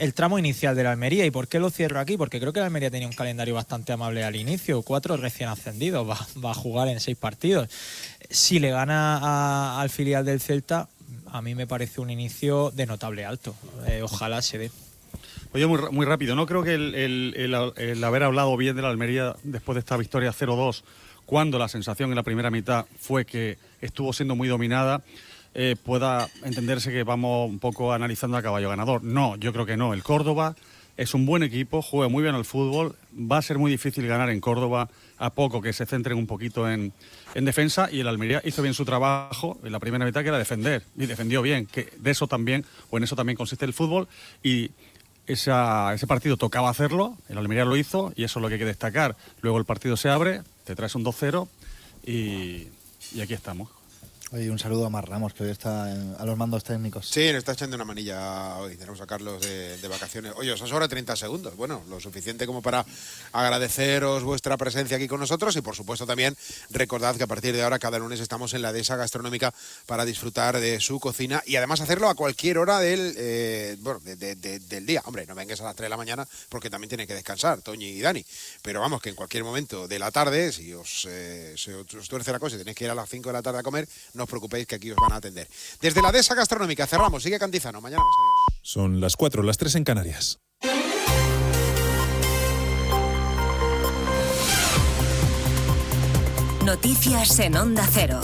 el tramo inicial de la Almería. ¿Y por qué lo cierro aquí? Porque creo que la Almería tenía un calendario bastante amable al inicio, 4 recién ascendidos, va a jugar en 6 partidos. Si le gana al filial del Celta, a mí me parece un inicio de notable alto. Ojalá se dé. Oye, muy rápido, ¿no? Creo que el haber hablado bien de la Almería después de esta victoria 0-2, cuando la sensación en la primera mitad fue que estuvo siendo muy dominada, pueda entenderse que vamos un poco analizando a caballo ganador. No, yo creo que no. El Córdoba es un buen equipo, juega muy bien al fútbol, va a ser muy difícil ganar en Córdoba a poco que se centren un poquito en defensa, y el Almería hizo bien su trabajo en la primera mitad, que era defender, y defendió bien, que en eso también consiste el fútbol, y ese partido tocaba hacerlo, el Almería lo hizo y eso es lo que hay que destacar. Luego el partido se abre, te traes un 2-0 y aquí estamos. Oye, un saludo a Mar Ramos, que hoy está a los mandos técnicos. Sí, nos está echando una manilla hoy. Tenemos a Carlos de vacaciones. Oye, os sobra 30 segundos. Bueno, lo suficiente como para agradeceros vuestra presencia aquí con nosotros y, por supuesto, también recordad que a partir de ahora, cada lunes, estamos en la Dehesa Gastronómica para disfrutar de su cocina y, además, hacerlo a cualquier hora del día. Hombre, no vengáis a las 3 de la mañana porque también tienen que descansar, Toñi y Dani. Pero vamos, que en cualquier momento de la tarde, si os tuerce la cosa y tenéis que ir a las 5 de la tarde a comer, no os preocupéis, que aquí os van a atender. Desde la Dehesa Gastronómica cerramos. Sigue Cantizano. Mañana más. Adiós. Son las 4, las 3 en Canarias. Noticias en Onda Cero.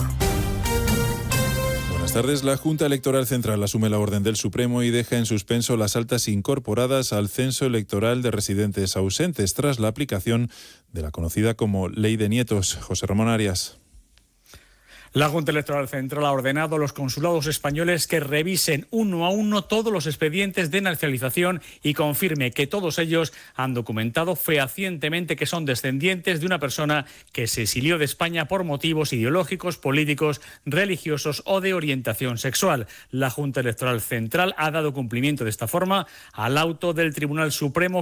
Buenas tardes. La Junta Electoral Central asume la orden del Supremo y deja en suspenso las altas incorporadas al censo electoral de residentes ausentes tras la aplicación de la conocida como Ley de Nietos. José Ramón Arias. La Junta Electoral Central ha ordenado a los consulados españoles que revisen uno a uno todos los expedientes de nacionalización y confirme que todos ellos han documentado fehacientemente que son descendientes de una persona que se exilió de España por motivos ideológicos, políticos, religiosos o de orientación sexual. La Junta Electoral Central ha dado cumplimiento de esta forma al auto del Tribunal Supremo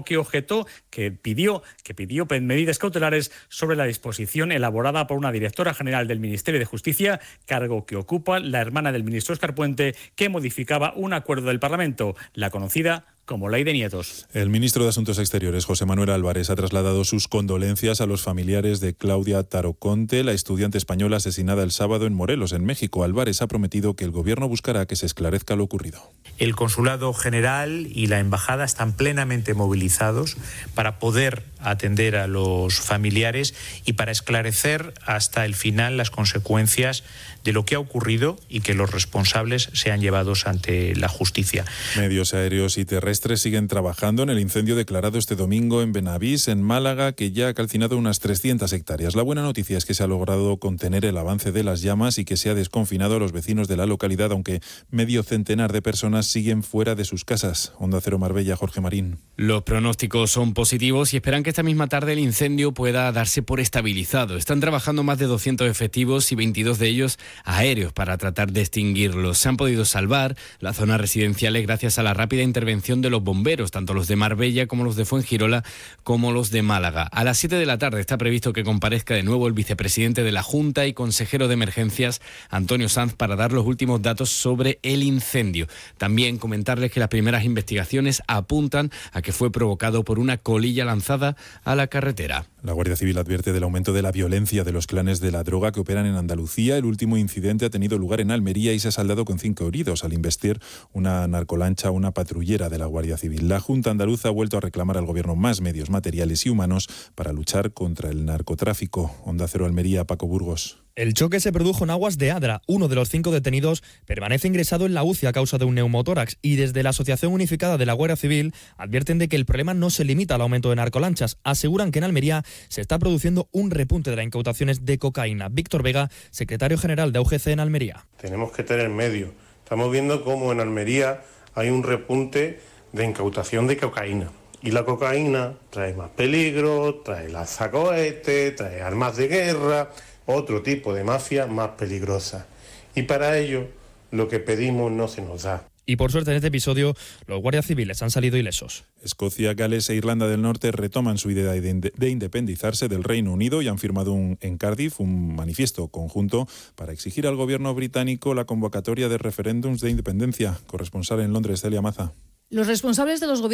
que pidió medidas cautelares sobre la disposición elaborada por una directora general del Ministerio de Justicia, cargo que ocupa la hermana del ministro Óscar Puente, que modificaba un acuerdo del Parlamento, la conocida como Ley de Nietos. El ministro de Asuntos Exteriores, José Manuel Álvarez, ha trasladado sus condolencias a los familiares de Claudia Taroconte, la estudiante española asesinada el sábado en Morelos, en México. Álvarez ha prometido que el gobierno buscará que se esclarezca lo ocurrido. El Consulado General y la Embajada están plenamente movilizados para poder atender a los familiares y para esclarecer hasta el final las consecuencias de lo que ha ocurrido y que los responsables sean llevados ante la justicia. Medios aéreos y terrestres siguen trabajando en el incendio declarado este domingo en Benavís, en Málaga, que ya ha calcinado unas 300 hectáreas. La buena noticia es que se ha logrado contener el avance de las llamas y que se ha desconfinado a los vecinos de la localidad, aunque medio centenar de personas siguen fuera de sus casas. Onda Cero Marbella, Jorge Marín. Los pronósticos son positivos y esperan que esta misma tarde el incendio pueda darse por estabilizado. Están trabajando más de 200 efectivos y 22 de ellos aéreos para tratar de extinguirlos. Se han podido salvar las zonas residenciales gracias a la rápida intervención de los bomberos, tanto los de Marbella como los de Fuengirola como los de Málaga. A las 7 de la tarde está previsto que comparezca de nuevo el vicepresidente de la Junta y consejero de Emergencias, Antonio Sanz, para dar los últimos datos sobre el incendio. También comentarles que las primeras investigaciones apuntan a que fue provocado por una colilla lanzada a la carretera. La Guardia Civil advierte del aumento de la violencia de los clanes de la droga que operan en Andalucía. El último incidente ha tenido lugar en Almería y se ha saldado con 5 heridos al investir una narcolancha a una patrullera de la Guardia Civil. La Junta Andaluza ha vuelto a reclamar al Gobierno más medios materiales y humanos para luchar contra el narcotráfico. Onda Cero Almería, Paco Burgos. El choque se produjo en aguas de Adra. Uno de los 5 detenidos permanece ingresado en la UCI a causa de un neumotórax y desde la Asociación Unificada de la Guardia Civil advierten de que el problema no se limita al aumento de narcolanchas. Aseguran que en Almería se está produciendo un repunte de las incautaciones de cocaína. Víctor Vega, secretario general de UGC en Almería. Tenemos que tener medio. Estamos viendo cómo en Almería hay un repunte de incautación de cocaína. Y la cocaína trae más peligro, trae lanzacohetes, trae armas de guerra, otro tipo de mafia más peligrosa. Y para ello, lo que pedimos no se nos da. Y por suerte en este episodio, los guardias civiles han salido ilesos. Escocia, Gales e Irlanda del Norte retoman su idea de independizarse del Reino Unido y han firmado en Cardiff un manifiesto conjunto para exigir al gobierno británico la convocatoria de referéndums de independencia. Corresponsal en Londres, Celia Maza. Los responsables de los gobiernos